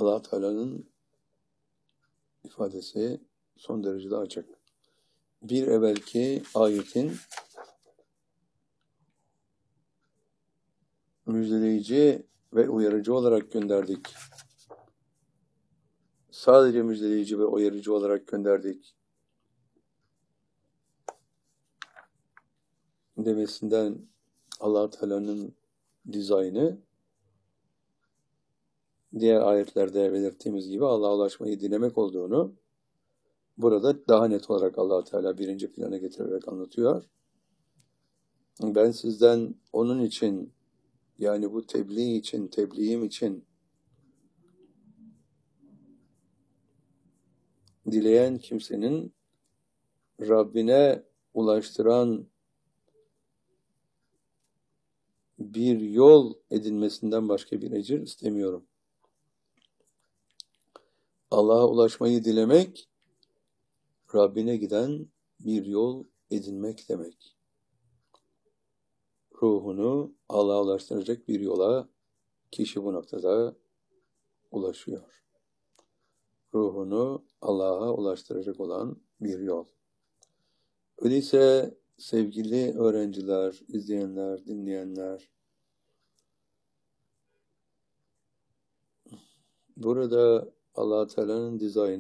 Allah Teala'nın ifadesi son derecede açık. Bir evvelki ayetin müjdeleyici ve uyarıcı olarak gönderdik. Sadece müjdeleyici ve uyarıcı olarak gönderdik demesinden Allah Teala'nın dizaynı diğer ayetlerde belirttiğimiz gibi Allah'a ulaşmayı dilemek olduğunu burada daha net olarak Allah Teala birinci plana getirerek anlatıyor. Ben sizden onun için, yani bu tebliğ için, tebliğim için dileyen kimsenin Rabbine ulaştıran bir yol edinmesinden başka bir ecir istemiyorum. Allah'a ulaşmayı dilemek, Rabbine giden bir yol edinmek demek. Ruhunu Allah'a ulaştıracak bir yola kişi bu noktada ulaşıyor. Ruhunu Allah'a ulaştıracak olan bir yol. Öyleyse sevgili öğrenciler, izleyenler, dinleyenler, burada Allah Teala'nın dizaynı